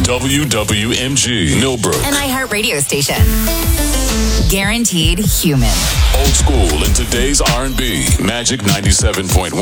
WWMG, Millbrook. An iHeartRadio station. Guaranteed human. Old school in today's R&B. Magic 97.1.